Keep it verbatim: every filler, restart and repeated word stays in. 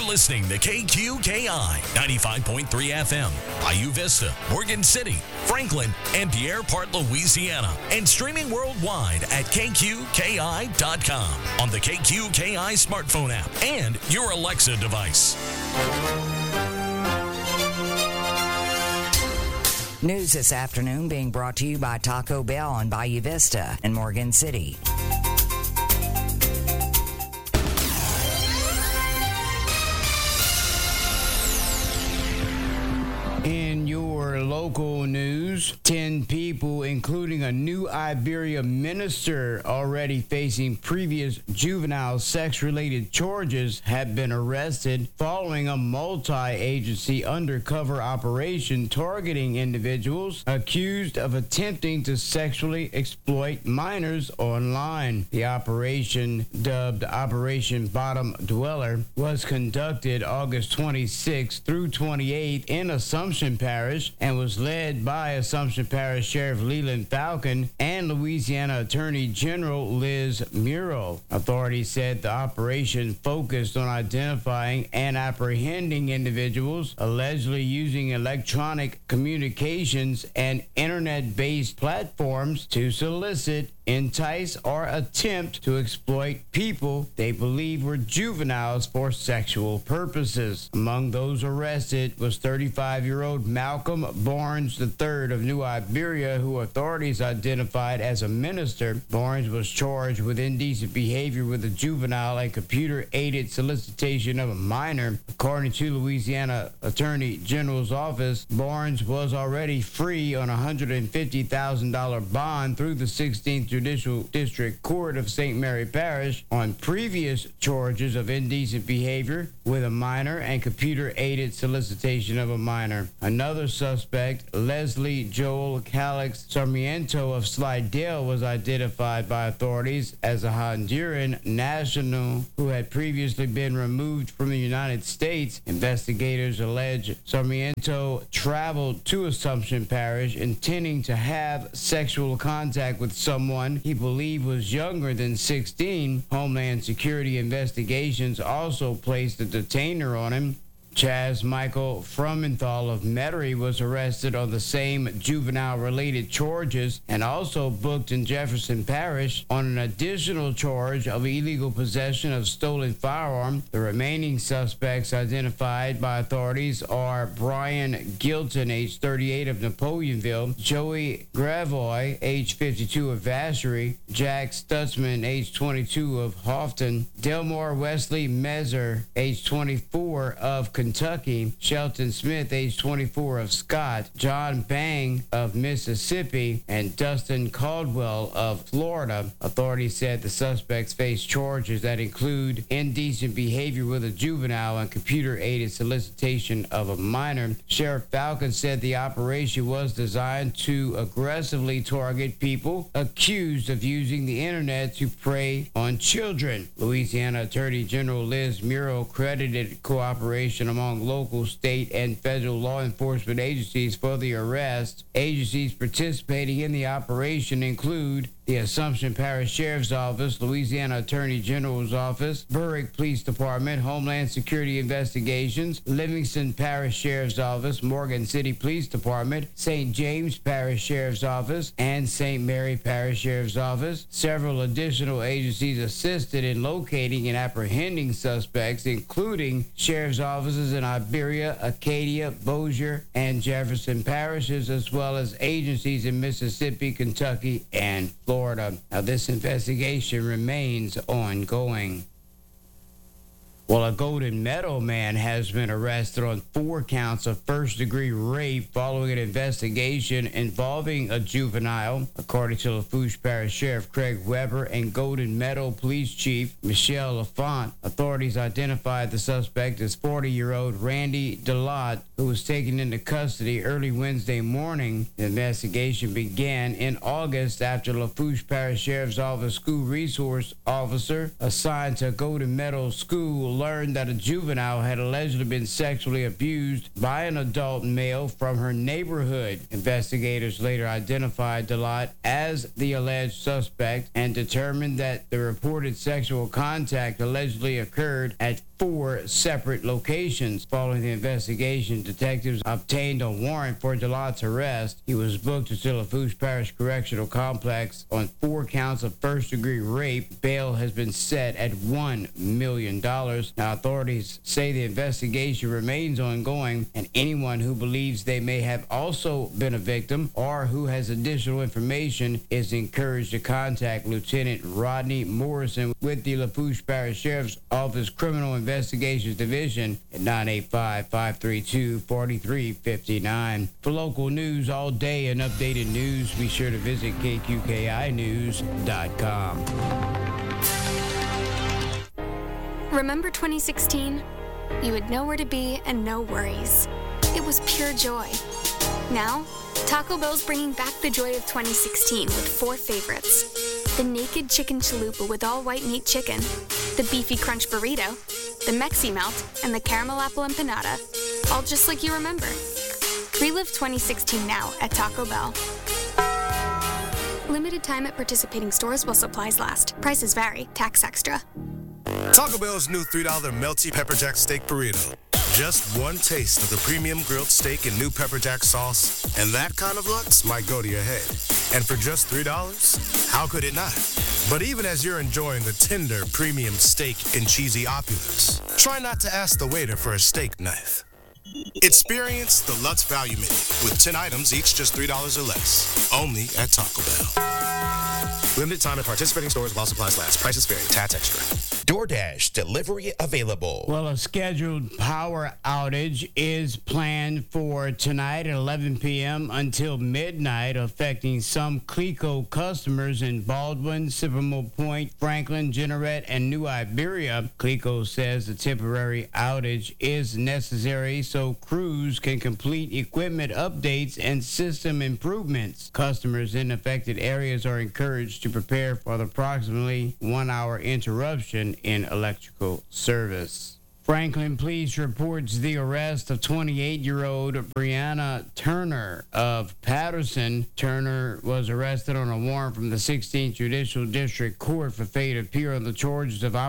listening to K Q K I ninety-five point three F M, Bayou Vista, Morgan City, Franklin, and Pierre Part, Louisiana, and streaming worldwide at K Q K I dot com on the K Q K I smartphone app and your Alexa device. News this afternoon being brought to you by Taco Bell in Bayou Vista and Morgan City. In your local news, ten people, including a new Iberia minister already facing previous juvenile sex-related charges, have been arrested following a multi-agency undercover operation targeting individuals accused of attempting to sexually exploit minors online. The operation, dubbed Operation Bottom Dweller, was conducted August twenty-sixth through twenty-eighth in Assumption Parish and was led by Assumption Parish Sheriff Leland Falcon and Louisiana Attorney General Liz Muro. Authorities said the operation focused on identifying and apprehending individuals allegedly using electronic communications and internet-based platforms to solicit, entice, or attempt to exploit people they believe were juveniles for sexual purposes. Among those arrested was thirty-five-year-old Malcolm Barnes the third of New Iberia, who authorities identified as a minister. Barnes was charged with indecent behavior with a juvenile and computer-aided solicitation of a minor. According to Louisiana Attorney General's office, Barnes was already free on a one hundred fifty thousand dollars bond through the sixteenth Judicial District Court of Saint Mary Parish on previous charges of indecent behavior with a minor and computer-aided solicitation of a minor. Another suspect, Leslie Joel Calix Sarmiento of Slidell, was identified by authorities as a Honduran national who had previously been removed from the United States. Investigators allege Sarmiento traveled to Assumption Parish intending to have sexual contact with someone he believed was younger than sixteen. Homeland Security investigations also placed a detainer on him. Chaz Michael Frumenthal of Metairie was arrested on the same juvenile-related charges and also booked in Jefferson Parish on an additional charge of illegal possession of stolen firearm. The remaining suspects identified by authorities are Brian Gilton, age thirty-eight, of Napoleonville, Joey Gravoy, age fifty-two, of Vacherie, Jack Stutzman, age twenty-two, of Houghton, Delmore Wesley Mezer, age twenty-four, of Kentucky, Shelton Smith, age twenty-four, of Scott, John Bang of Mississippi, and Dustin Caldwell of Florida. Authorities said the suspects face charges that include indecent behavior with a juvenile and computer-aided solicitation of a minor. Sheriff Falcon said the operation was designed to aggressively target people accused of using the internet to prey on children. Louisiana Attorney General Liz Muro credited cooperation among local, state, and federal law enforcement agencies for the arrest. Agencies participating in the operation include the Assumption Parish Sheriff's Office, Louisiana Attorney General's Office, Berwick Police Department, Homeland Security Investigations, Livingston Parish Sheriff's Office, Morgan City Police Department, Saint James Parish Sheriff's Office, and Saint Mary Parish Sheriff's Office. Several additional agencies assisted in locating and apprehending suspects, including sheriff's offices in Iberia, Acadia, Bossier, and Jefferson parishes, as well as agencies in Mississippi, Kentucky, and Florida. Now, this investigation remains ongoing. Well, a Golden Meadow man has been arrested on four counts of first-degree rape following an investigation involving a juvenile, according to Lafourche Parish Sheriff Craig Weber and Golden Meadow Police Chief Michelle Lafont. Authorities identified the suspect as forty-year-old Randy Delott, who was taken into custody early Wednesday morning. The investigation began in August after Lafourche Parish Sheriff's Office school resource officer assigned to Golden Meadow School learned that a juvenile had allegedly been sexually abused by an adult male from her neighborhood. Investigators later identified DeLotte as the alleged suspect and determined that the reported sexual contact allegedly occurred at four separate locations. Following the investigation, detectives obtained a warrant for DeLotte's arrest. He was booked to Lafourche Parish Correctional Complex on four counts of first-degree rape. Bail has been set at one million dollars. Now, authorities say the investigation remains ongoing, and anyone who believes they may have also been a victim or who has additional information is encouraged to contact Lieutenant Rodney Morrison with the Lafourche Parish Sheriff's Office Criminal Investigations Division at nine eight five, five three two, four three five nine. For local news all day and updated news, be sure to visit K Q K I news dot com. Remember twenty sixteen? You had nowhere to be and no worries. It was pure joy. Now, Taco Bell's bringing back the joy of twenty sixteen with four favorites. The Naked Chicken Chalupa with all white meat chicken, the Beefy Crunch Burrito, the Mexi Melt, and the Caramel Apple Empanada. All just like you remember. Relive twenty sixteen now at Taco Bell. Limited time at participating stores while supplies last. Prices vary. Tax extra. Taco Bell's new three dollar melty pepper jack steak burrito. Just one taste of the premium grilled steak and new pepper jack sauce, and that kind of lux might go to your head. And for just three dollars, how could it not? But even as you're enjoying the tender premium steak and cheesy opulence, try not to ask the waiter for a steak knife. Experience the Lutz Value Menu with ten items, each just three dollars or less. Only at Taco Bell. Limited time at participating stores while supplies last. Prices vary. Tax extra. DoorDash delivery available. Well, a scheduled power outage is planned for tonight at eleven p.m. until midnight, affecting some CLECO customers in Baldwin, Sippamore Point, Franklin, Jeanerette, and New Iberia. CLECO says the temporary outage is necessary so crews can complete equipment updates and system improvements. Customers in affected areas are encouraged to prepare for the approximately one-hour interruption in electrical service. Franklin Police reports the arrest of twenty-eight-year-old Brianna Turner of Patterson. Turner was arrested on a warrant from the sixteenth Judicial District Court for failure to appear on the charges of